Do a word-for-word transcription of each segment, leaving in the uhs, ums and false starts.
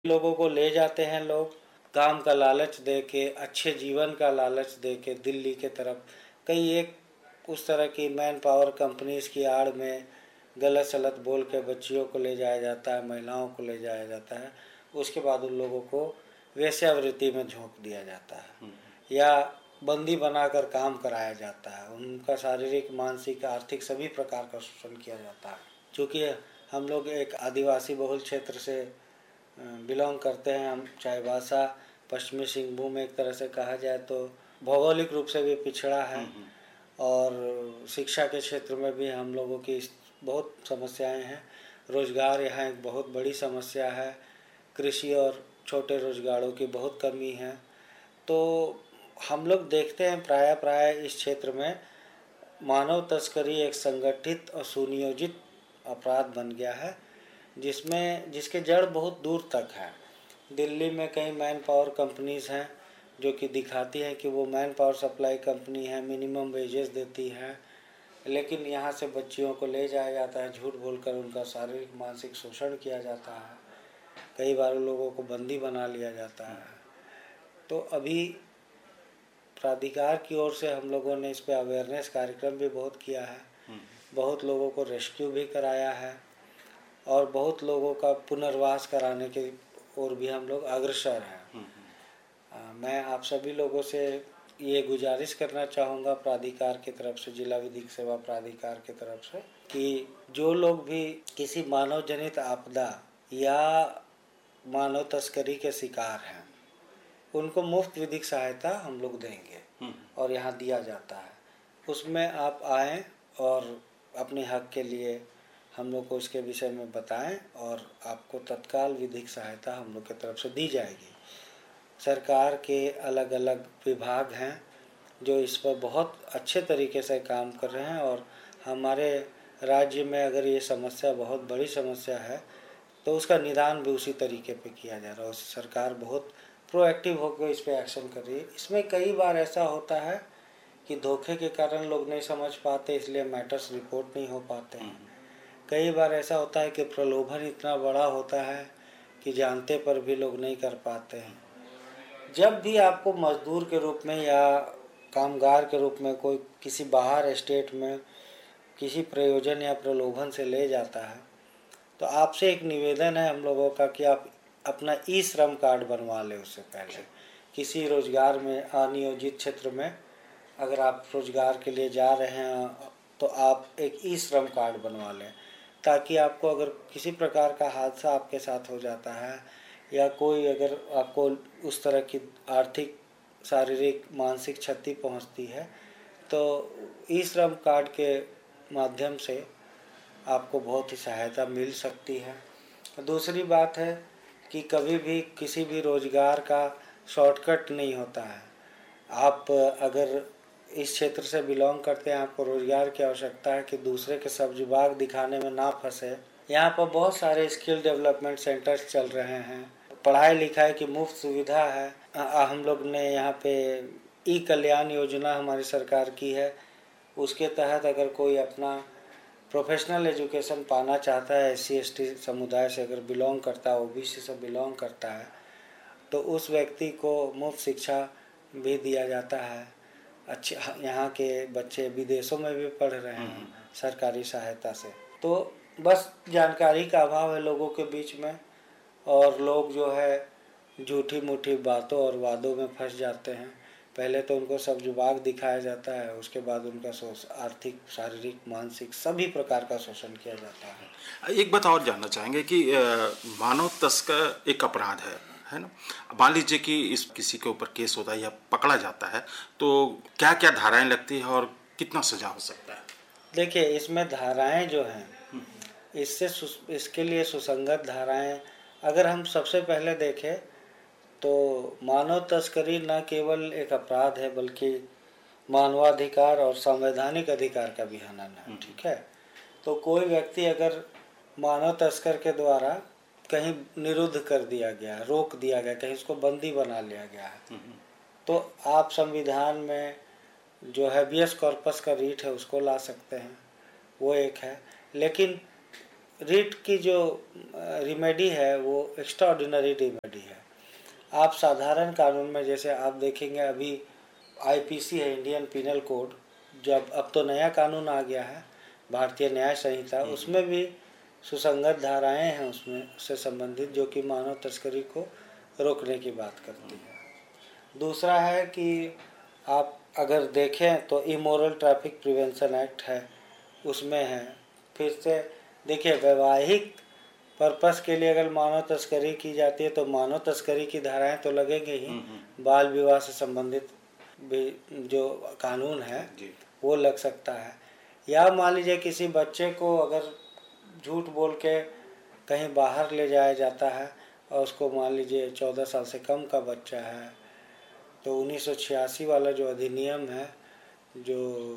लोगों को ले जाते हैं लोग काम का लालच दे के, अच्छे जीवन का लालच दे के दिल्ली के तरफ। कई एक उस तरह की मैन पावर कंपनीज की आड़ में गलत सलत बोल के बच्चियों को ले जाया जाता है, महिलाओं को ले जाया जाता है। उसके बाद उन लोगों को वेश्यावृत्ति में झोंक दिया जाता है या बंदी बनाकर काम कराया जाता है। उनका शारीरिक, मानसिक, आर्थिक सभी प्रकार का शोषण किया जाता है। चूँकि हम लोग एक आदिवासी बहुल क्षेत्र से बिलोंग करते हैं, हम चाईबासा पश्चिमी सिंहभूम एक तरह से कहा जाए तो भौगोलिक रूप से भी पिछड़ा है और शिक्षा के क्षेत्र में भी हम लोगों की बहुत समस्याएं हैं। रोजगार यहाँ एक बहुत बड़ी समस्या है, कृषि और छोटे रोजगारों की बहुत कमी है। तो हम लोग देखते हैं प्राय प्राय इस क्षेत्र में मानव तस्करी एक संगठित और सुनियोजित अपराध बन गया है, जिसमें जिसके जड़ बहुत दूर तक है। दिल्ली में कई मैन पावर कंपनीज हैं जो कि दिखाती हैं कि वो मैन पावर सप्लाई कंपनी है, मिनिमम वेजेस देती है, लेकिन यहाँ से बच्चियों को ले जाया जाता है, झूठ बोलकर उनका शारीरिक मानसिक शोषण किया जाता है, कई बार लोगों को बंदी बना लिया जाता है। तो अभी प्राधिकार की ओर से हम लोगों ने इस पर अवेयरनेस कार्यक्रम भी बहुत किया है, बहुत लोगों को रेस्क्यू भी कराया है और बहुत लोगों का पुनर्वास कराने की ओर भी हम लोग अग्रसर हैं। मैं आप सभी लोगों से ये गुजारिश करना चाहूँगा प्राधिकार की तरफ से, जिला विधिक सेवा प्राधिकार की तरफ से, कि जो लोग भी किसी मानव जनित आपदा या मानव तस्करी के शिकार हैं उनको मुफ्त विधिक सहायता हम लोग देंगे और यहाँ दिया जाता है। उसमें आप आएँ और अपने हक के लिए हम लोग को इसके विषय में बताएं और आपको तत्काल विधिक सहायता हम लोग की तरफ से दी जाएगी। सरकार के अलग अलग विभाग हैं जो इस पर बहुत अच्छे तरीके से काम कर रहे हैं और हमारे राज्य में अगर ये समस्या बहुत बड़ी समस्या है तो उसका निदान भी उसी तरीके पे किया जा रहा है। सरकार बहुत प्रोएक्टिव होकर इस पर एक्शन कर रही है। इसमें कई बार ऐसा होता है कि धोखे के कारण लोग नहीं समझ पाते, इसलिए मैटर्स रिपोर्ट नहीं हो पाते हैं। कई बार ऐसा होता है कि प्रलोभन इतना बड़ा होता है कि जानते पर भी लोग नहीं कर पाते हैं। जब भी आपको मजदूर के रूप में या कामगार के रूप में कोई किसी बाहर स्टेट में किसी प्रयोजन या प्रलोभन से ले जाता है तो आपसे एक निवेदन है हम लोगों का कि आप अपना ई श्रम कार्ड बनवा लें। उससे पहले किसी रोजगार में अनियोजित क्षेत्र में अगर आप रोजगार के लिए जा रहे हैं तो आप एक ई श्रम कार्ड बनवा लें, ताकि आपको अगर किसी प्रकार का हादसा आपके साथ हो जाता है या कोई अगर आपको उस तरह की आर्थिक, शारीरिक, मानसिक क्षति पहुंचती है तो ई श्रम कार्ड के माध्यम से आपको बहुत ही सहायता मिल सकती है। दूसरी बात है कि कभी भी किसी भी रोजगार का शॉर्टकट नहीं होता है। आप अगर इस क्षेत्र से बिलोंग करते हैं, आपको रोजगार की आवश्यकता है कि दूसरे के सब्जी बाग दिखाने में ना फंसे। यहाँ पर बहुत सारे स्किल डेवलपमेंट सेंटर्स चल रहे हैं, पढ़ाई लिखाई की मुफ्त सुविधा है। हम लोग ने यहाँ पे ई कल्याण योजना हमारी सरकार की है, उसके तहत अगर कोई अपना प्रोफेशनल एजुकेशन पाना चाहता है, एस सी एस टी समुदाय से अगर बिलोंग करता है, ओ बी सी से बिलोंग करता है, तो उस व्यक्ति को मुफ्त शिक्षा भी दिया जाता है। अच्छे यहाँ के बच्चे विदेशों में भी पढ़ रहे हैं सरकारी सहायता से। तो बस जानकारी का अभाव है लोगों के बीच में और लोग जो है झूठी मूठी बातों और वादों में फंस जाते हैं। पहले तो उनको सब्जी बाग दिखाया जाता है, उसके बाद उनका आर्थिक, शारीरिक, मानसिक सभी प्रकार का शोषण किया जाता है। एक बात और जानना चाहेंगे कि मानव तस्कर एक अपराध है है ना। मान लीजिए कि इस किसी के ऊपर केस होता है या पकड़ा जाता है तो क्या क्या धाराएं लगती है और कितना सजा हो सकता है? देखिए, इसमें धाराएं जो हैं इससे इसके लिए सुसंगत धाराएं अगर हम सबसे पहले देखें तो मानव तस्करी न केवल एक अपराध है बल्कि मानवाधिकार और संवैधानिक अधिकार का भी हनन है। ठीक है, तो कोई व्यक्ति अगर मानव तस्कर के द्वारा कहीं निरुद्ध कर दिया गया, रोक दिया गया, कहीं उसको बंदी बना लिया गया है तो आप संविधान में जो हैबियस कॉर्पस का रीट है उसको ला सकते हैं, वो एक है। लेकिन रिट की जो रिमेडी है वो एक्स्ट्रा ऑर्डिनरी रिमेडी है। आप साधारण कानून में जैसे आप देखेंगे अभी आईपीसी है, इंडियन पिनल कोड, जब अब तो नया कानून आ गया है भारतीय न्याय संहिता, उसमें भी सुसंगत धाराएं हैं उसमें से संबंधित जो कि मानव तस्करी को रोकने की बात करती है। दूसरा है कि आप अगर देखें तो इमोरल ट्रैफिक प्रिवेंशन एक्ट है, उसमें है। फिर से देखिए वैवाहिक पर्पस के लिए अगर मानव तस्करी की जाती है तो मानव तस्करी की धाराएं तो लगेंगे ही, बाल विवाह से संबंधित भी जो कानून है वो लग सकता है। या मान लीजिए किसी बच्चे को अगर झूठ बोल के कहीं बाहर ले जाया जाता है और उसको मान लीजिए चौदह साल से कम का बच्चा है, तो उन्नीस सौ छियासी वाला जो अधिनियम है जो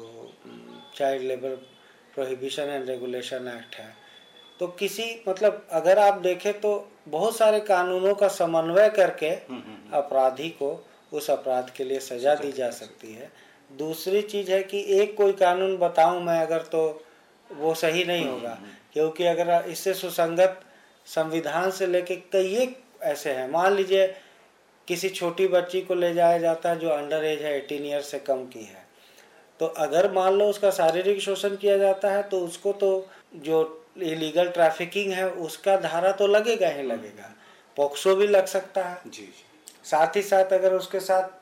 child labour prohibition and regulation act है, तो किसी मतलब अगर आप देखें तो बहुत सारे कानूनों का समन्वय करके अपराधी को उस अपराध के लिए सजा दी जा सकती है। दूसरी चीज़ है कि एक कोई कानून बताऊं मैं अगर तो वो सही नहीं होगा, क्योंकि अगर इससे सुसंगत संविधान से लेके कई ऐसे हैं। मान लीजिए किसी छोटी बच्ची को ले जाया जाता है जो अंडर एज है, अठारह ईयर से कम की है, तो अगर मान लो उसका शारीरिक शोषण किया जाता है तो उसको तो जो इलीगल ट्रैफिकिंग है उसका धारा तो लगेगा ही लगेगा, पॉक्सो भी लग सकता है जी। साथ ही साथ अगर उसके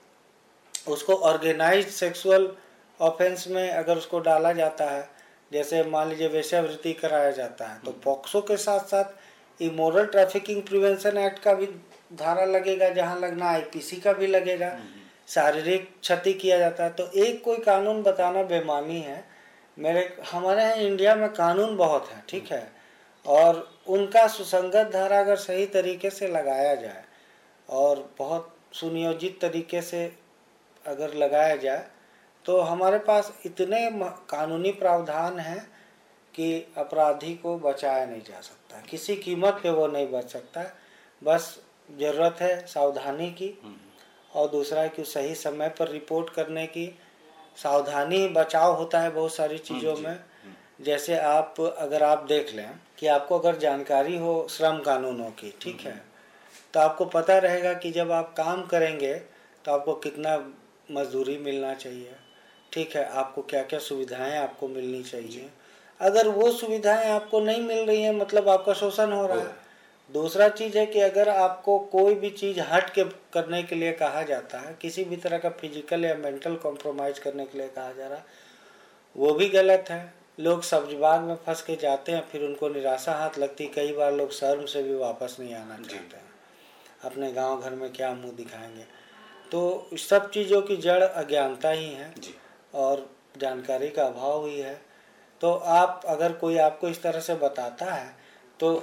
साथ उसको ऑर्गेनाइज्ड सेक्सुअल ऑफेंस में अगर उसको डाला जाता है, जैसे मान लीजिए वेश्यावृत्ति कराया जाता है, तो पॉक्सो के साथ साथ इमोरल ट्रैफिकिंग प्रिवेंशन एक्ट का भी धारा लगेगा, जहां लगना आईपीसी का भी लगेगा। शारीरिक क्षति किया जाता है तो एक कोई कानून बताना बेमानी है। मेरे हमारे यहाँ इंडिया में कानून बहुत है, ठीक है, और उनका सुसंगत धारा अगर सही तरीके से लगाया जाए और बहुत सुनियोजित तरीके से अगर लगाया जाए तो हमारे पास इतने कानूनी प्रावधान हैं कि अपराधी को बचाया नहीं जा सकता, किसी कीमत पे वो नहीं बच सकता। बस ज़रूरत है सावधानी की, और दूसरा है कि सही समय पर रिपोर्ट करने की। सावधानी बचाव होता है बहुत सारी चीज़ों में। जैसे आप अगर आप देख लें कि आपको अगर जानकारी हो श्रम कानूनों की, ठीक है, तो आपको पता रहेगा कि जब आप काम करेंगे तो आपको कितना मजदूरी मिलना चाहिए, ठीक है, आपको क्या क्या सुविधाएं आपको मिलनी चाहिए। अगर वो सुविधाएं आपको नहीं मिल रही हैं मतलब आपका शोषण हो रहा है। दूसरा चीज़ है कि अगर आपको कोई भी चीज़ हट के करने के लिए कहा जाता है, किसी भी तरह का फिजिकल या मेंटल कॉम्प्रोमाइज़ करने के लिए कहा जा रहा है, वो भी गलत है। लोग सब्जबाग में फंस के जाते हैं, फिर उनको निराशा हाथ लगती। कई बार लोग शर्म से भी वापस नहीं आना चाहते हैं, अपने गांव घर में क्या मुंह दिखाएंगे। तो सब चीज़ों की जड़ अज्ञानता ही है और जानकारी का अभाव ही है। तो आप अगर कोई आपको इस तरह से बताता है तो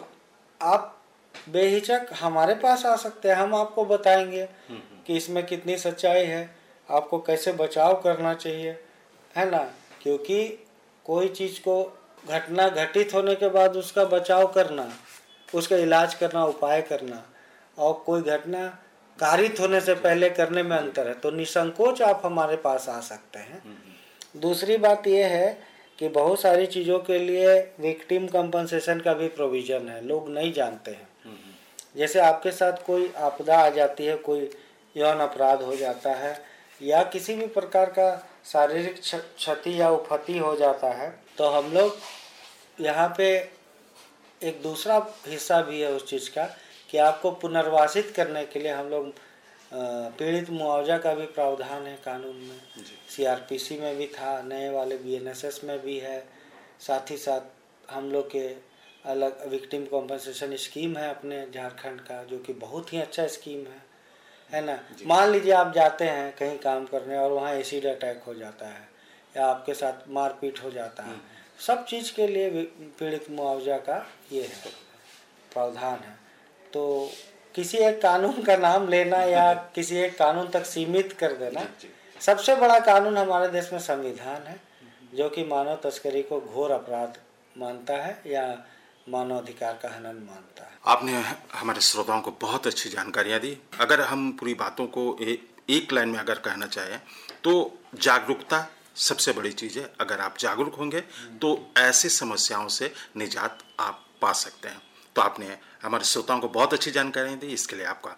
आप बेहिचक हमारे पास आ सकते हैं, हम आपको बताएंगे कि इसमें कितनी सच्चाई है, आपको कैसे बचाव करना चाहिए, है ना। क्योंकि कोई चीज़ को घटना घटित होने के बाद उसका बचाव करना, उसका इलाज करना, उपाय करना, और कोई घटना कारित होने से पहले करने में अंतर है। तो निसंकोच आप हमारे पास आ सकते हैं। दूसरी बात यह है कि बहुत सारी चीज़ों के लिए विक्टिम कंपनसेशन का भी प्रोविज़न है, लोग नहीं जानते हैं। जैसे आपके साथ कोई आपदा आ जाती है, कोई यौन अपराध हो जाता है या किसी भी प्रकार का शारीरिक क्षति या उपहति हो जाता है, तो हम लोग यहाँ पे एक दूसरा हिस्सा भी है उस चीज़ का कि आपको पुनर्वासित करने के लिए हम लोग पीड़ित मुआवजा का भी प्रावधान है कानून में। सीआरपीसी में भी था, नए वाले बीएनएसएस में भी है। साथ ही साथ हम लोग के अलग विक्टिम कॉम्पनसेशन स्कीम है अपने झारखंड का, जो कि बहुत ही अच्छा स्कीम है, है ना। मान लीजिए आप जाते हैं कहीं काम करने और वहाँ एसिड अटैक हो जाता है या आपके साथ मारपीट हो जाता है, सब चीज़ के लिए पीड़ित मुआवजा का ये है प्रावधान है। तो किसी एक कानून का नाम लेना या किसी एक कानून तक सीमित कर देना, सबसे बड़ा कानून हमारे देश में संविधान है, जो कि मानव तस्करी को घोर अपराध मानता है या मानवाधिकार का हनन मानता है। आपने हमारे श्रोताओं को बहुत अच्छी जानकारियां दी। अगर हम पूरी बातों को ए, एक लाइन में अगर कहना चाहें तो जागरूकता सबसे बड़ी चीज़ है। अगर आप जागरूक होंगे तो ऐसी समस्याओं से निजात आप पा सकते हैं। तो आपने हमारे श्रोताओं को बहुत अच्छी जानकारी दी, इसके लिए आपका